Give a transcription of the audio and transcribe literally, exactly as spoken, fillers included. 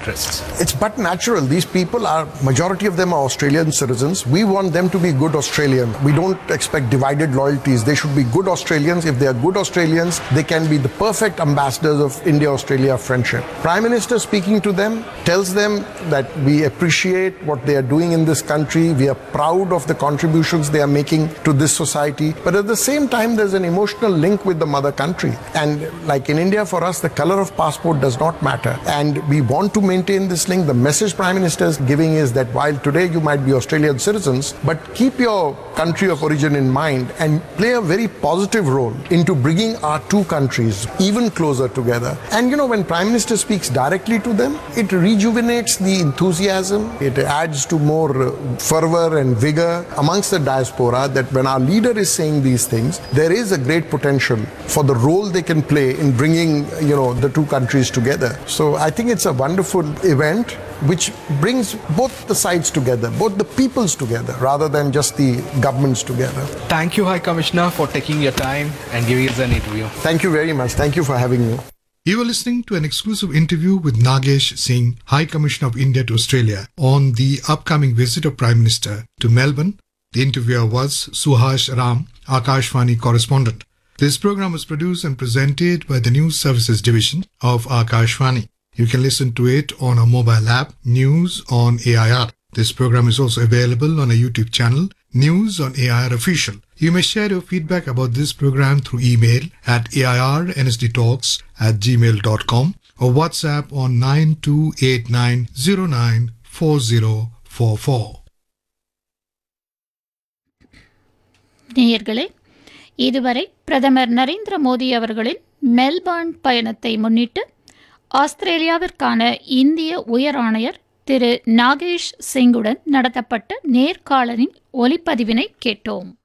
interests. It's but natural. These people are, majority of them are Australian citizens. We want them to be good Australian. We don't expect divided loyalties. They should be good Australians. If they are good Australians, they can be the perfect ambassadors of India-Australia friendship. Prime Minister speaking to them tells them that we appreciate what they are doing in this country. We are proud of the contributions they are making to this society. But at the same time, there's an emotional link with the mother country. And like in India, for us, the color of passport does not matter. And we want to maintain this link. The message Prime Minister is giving is that while today you might be Australian citizens, but keep your country of origin in mind and play a very positive role into bringing our two countries even closer together. And you know, when Prime Minister speaks directly to them, it rejuvenates the enthusiasm. It adds to more fervor and vigor amongst the diaspora that when our leader is saying these things, there is a great potential for the role they can play in bringing, you know, the two countries together. So I think it's a wonderful event which brings both the sides together, both the peoples together, rather than just the governments together. Thank you, High Commissioner, for taking your time and giving us an interview. Thank you very much. Thank you for having me. You were listening to an exclusive interview with Nagesh Singh, High Commissioner of India to Australia, on the upcoming visit of Prime Minister to Melbourne. The interviewer was Suhash Ram, Akashvani correspondent. This program was produced and presented by the News Services Division of Akashvani. You can listen to it on our mobile app, News on A I R. This program is also available on our YouTube channel, News on A I R Official. You may share your feedback about this program through email at airnsdtalks at gmail dot com or WhatsApp on nine two eight nine zero nine four zero four four. நேயர்களே, இதுவரை பிரதமர் நரேந்திர மோடி அவர்களின் Melbourne பயணத்தை முன்னிட்டு ஆஸ்திரேலியாவிற்கான இந்திய உயர் ஆணையர் திரு நாகேஷ் சிங்குடன் நடத்தப்பட்ட நேர்காணலின் ஒலிப்பதிவினை கேட்டோம்.